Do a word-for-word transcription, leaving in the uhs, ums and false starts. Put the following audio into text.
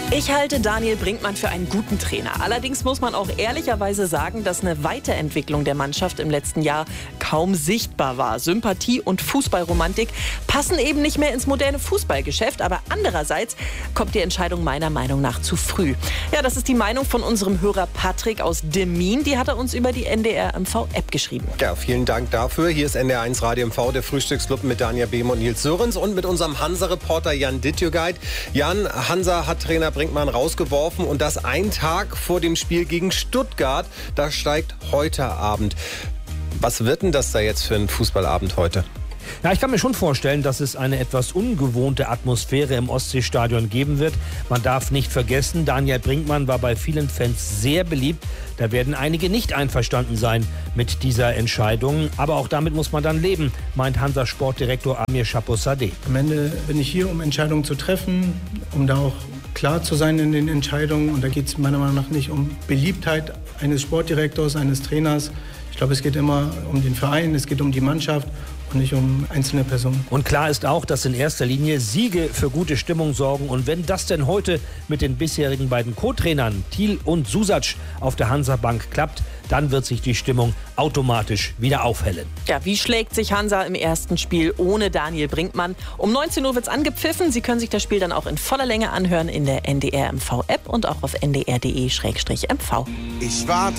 Ich halte Daniel Brinkmann für einen guten Trainer. Allerdings muss man auch ehrlicherweise sagen, dass eine Weiterentwicklung der Mannschaft im letzten Jahr kaum sichtbar war. Sympathie und Fußballromantik passen eben nicht mehr ins moderne Fußballgeschäft. Aber andererseits kommt die Entscheidung meiner Meinung nach zu früh. Ja, das ist die Meinung von unserem Hörer Patrick aus Demmin. Die hat er uns über die N D R M V-App geschrieben. Ja, vielen Dank dafür. Hier ist N D R eins Radio M V, der Frühstücksclub mit Daniel Behm und Nils Sörens und mit unserem Hansa-Reporter Jan Dittjögeit. Jan, Hansa hat Trainer Brinkmann rausgeworfen und das ein Tag vor dem Spiel gegen Stuttgart. Das steigt heute Abend. Was wird denn das da jetzt für ein Fußballabend heute? Ja, ich kann mir schon vorstellen, dass es eine etwas ungewohnte Atmosphäre im Ostseestadion geben wird. Man darf nicht vergessen, Daniel Brinkmann war bei vielen Fans sehr beliebt. Da werden einige nicht einverstanden sein mit dieser Entscheidung. Aber auch damit muss man dann leben, meint Hansa-Sportdirektor Amir Chaposadeh. Am Ende bin ich hier, um Entscheidungen zu treffen, um da auch klar zu sein in den Entscheidungen. Und da geht es meiner Meinung nach nicht um Beliebtheit eines Sportdirektors, eines Trainers. Ich glaube, es geht immer um den Verein, es geht um die Mannschaft und nicht um einzelne Personen. Und klar ist auch, dass in erster Linie Siege für gute Stimmung sorgen. Und wenn das denn heute mit den bisherigen beiden Co-Trainern Thiel und Susac auf der Hansa-Bank klappt, dann wird sich die Stimmung automatisch wieder aufhellen. Ja, wie schlägt sich Hansa im ersten Spiel ohne Daniel Brinkmann? Um neunzehn Uhr wird es angepfiffen. Sie können sich das Spiel dann auch in voller Länge anhören in der N D R M V-App und auch auf n d r punkt d e slash m v. Ich warte.